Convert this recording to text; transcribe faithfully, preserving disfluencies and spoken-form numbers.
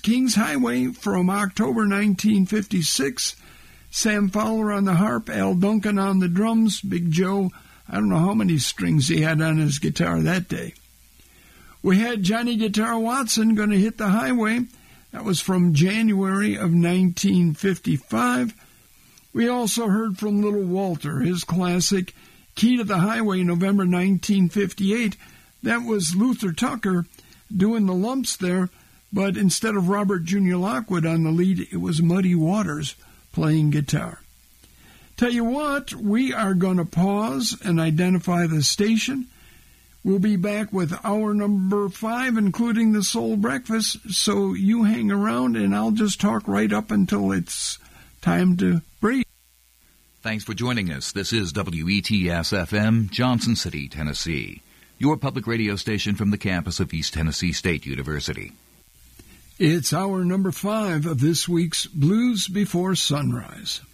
Kings Highway from October nineteen fifty-six. Sam Fowler on the harp, Al Duncan on the drums, Big Joe, I don't know how many strings he had on his guitar that day. We had Johnny Guitar Watson, Gonna Hit the Highway. That was from January of nineteen fifty-five. We also heard from Little Walter, his classic Key to the Highway, November nineteen fifty-eight. That was Luther Tucker doing the lumps there, but instead of Robert Junior Lockwood on the lead, it was Muddy Waters playing guitar. Tell you what, we are going to pause and identify the station. We'll be back with hour number five, including the Soul Breakfast, so you hang around and I'll just talk right up until it's time to break. Thanks for joining us. This is W E T S F M, Johnson City, Tennessee, your public radio station from the campus of East Tennessee State University. It's hour number five of this week's Blues Before Sunrise.